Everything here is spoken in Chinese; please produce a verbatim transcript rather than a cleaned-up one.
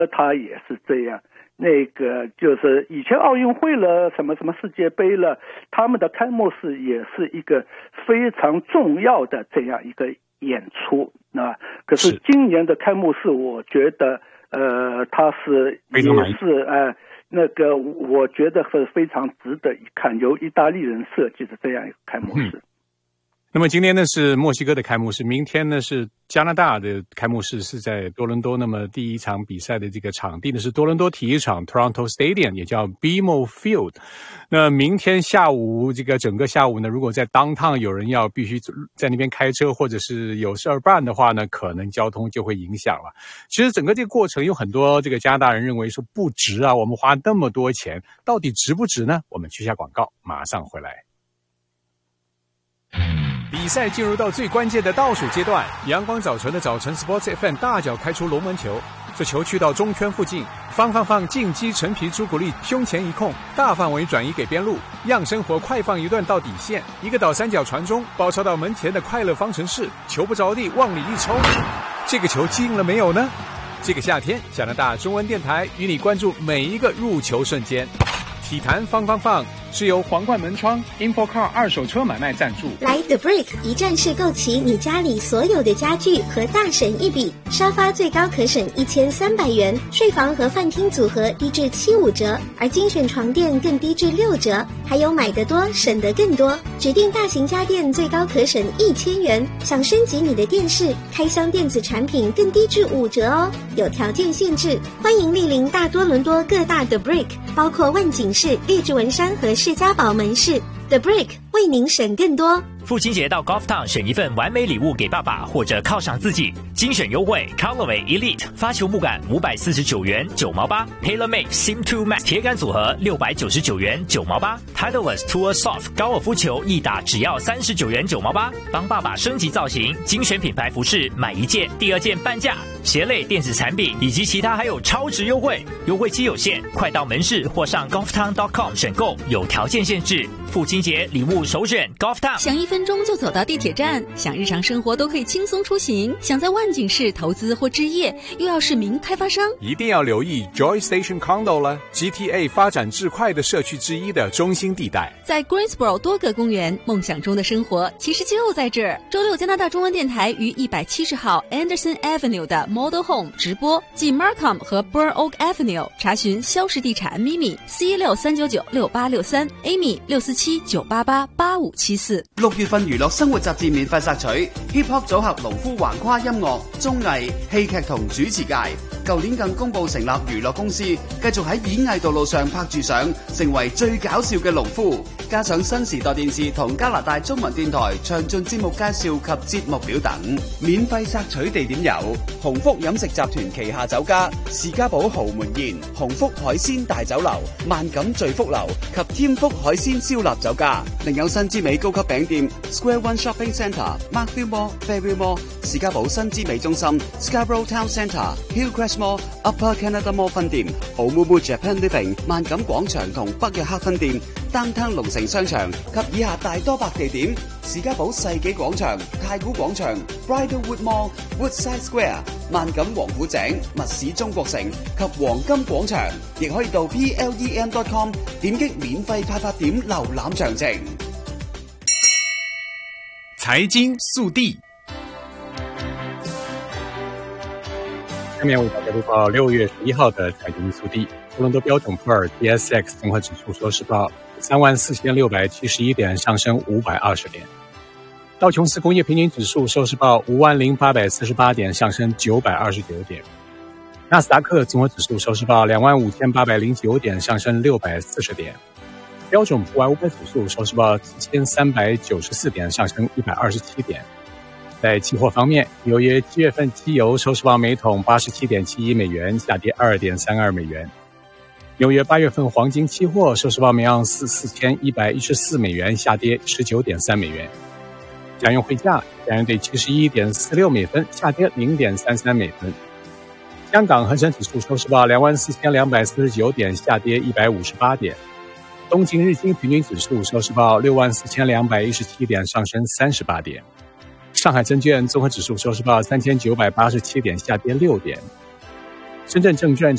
他也是这样。那个就是以前奥运会了，什么什么世界杯了，他们的开幕式也是一个非常重要的这样一个演出啊。可是今年的开幕式，我觉得呃，它是也是呃那个我觉得是非常值得一看，由意大利人设计的这样一个开幕式。嗯， 那么今天呢是墨西哥的开幕式，明天呢是加拿大的开幕式，是在多伦多。那么第一场比赛的这个场地呢是多伦多体育场 Toronto Stadium， 也叫 B M O Field。那明天下午这个整个下午呢，如果在 downtown 有人要必须在那边开车，或者是有事儿办的话呢，可能交通就会影响了。其实整个这个过程有很多这个加拿大人认为说不值啊，我们花那么多钱，到底值不值呢？我们去下广告，马上回来。比赛进入到最关键的倒数阶段，阳光早晨的早晨 Sports F M 大脚开出龙门球，这球去到中圈附近，放放放进击陈皮朱古力胸前一控，大范围转移给边路，样生活快放一段到底线，一个倒三角传中，包抄到门前的快乐方程式，球不着地往里一抽，这个球进了没有呢？这个夏天，加拿大中文电台与你关注每一个入球瞬间。体坛放放放是由皇冠门窗 InfoCar 二手车买卖赞助。 来 The Brick 一站式购齐你家里所有的家具和大省一笔，沙发最高可省一千三百元，睡房和饭厅组合低至七五折，而精选床垫更低至六折，还有买得多省得更多，指定大型家电最高可省一千元，想升级你的电视、开箱电子产品更低至五折哦，有条件限制，欢迎莅临大多伦多各大 The Brick， 包括万景市、荔枝文山和世家堡门市。 The Brick 为您省更多。 父亲节到 Golftown 选一份完美礼物给爸爸，或者犒赏自己，精选优惠 Callaway Elite 发球木杆五百四十九元九毛八， TaylorMade Sim two Max 铁杆组合六百九十九元九毛八， Titleist Tour Soft 高尔夫球一打只要三十九元九毛八，帮爸爸升级造型，精选品牌服饰买一件第二件半价，鞋类电子产品以及其他还有超值优惠，优惠期有限，快到门市或上 golftown dot com 选购，有条件限制。父亲节礼物首选 Golftown。 想一分钟就走到地铁站，想日常生活都可以轻松出行，想在万景市投资或置业，又要是名开发商， 一定要留意 Joy Station Condo 了， G T A 发展至快的社区之一的中心地带。 在 Greensboro 多个公园，梦想中的生活其实就在这儿。周六加拿大中文电台于一百七十号 Anderson Avenue 的 Model Home 直播，继 Markham 和 Burn Oak Avenue， 查询肖氏地产 Mimi C 六三九九六八六三 Amy 六四七九八八八五七四。 六月份娛樂生活雜誌免費索取 Hip Hop 組合農夫橫跨音樂、綜藝、戲劇同主持界。舊年更公佈成立娛樂公司，繼續喺演藝道路上拍住上，成為最搞笑嘅農夫。加上新時代電視同加拿大中文電台詳盡節目介紹及節目表等。免費索取地點有鴻福飲食集團旗下酒家、士嘉堡豪門宴、鴻福海鮮大酒樓、萬錦聚福樓及添福海鮮燒臘酒家。另有新之美高級餅店 Square One Shopping Centre、Markville Mall、Fairview Mall、士嘉堡新之美中心、Scarborough Town Centre、Hillcrest Mall、Upper Canada Mall 分店、Oumuamua Japan Living 萬錦廣場同北約克分店、Downtown 龍城商場及以下大多白地點：士嘉堡世紀廣場、太古廣場、Bridlewood Mall、Woodside Square、萬錦王府井、密市中國城及黃金廣場。亦可以到 P L E M dot com 點擊免費派發點瀏覽詳情。 財經速遞。下面为大家播报六月十一号的财经速递。多伦多标准普尔 D S X 综合指数收市报三万四千六百七十一点，上升五百二十点。道琼斯工业平均指数收市报五万零八百四十八点，上升九百二十九点。纳斯达克综合指数收市报两万五千八百零九点，上升六百四十点。标准普尔五百指数收市报七千三百九十四点，上升一百二十七点。在期货方面，纽约七月份期油收市报每桶八十七点七一美元，下跌二点三二美元。纽约八月份黄金期货收市报每盎司四千一百一十四美元，下跌十九点三美元。加元汇价，加元兑七十一点四六美分，下跌零点三三美分。香港恒生指数收市报两万四千两百四十九点，下跌一百五十八点。东京日经平均指数收市报六万四千两百一十七点，上升三十八点。上海证券综合指数收市报三千九百八十七点，下跌六点。 深圳证券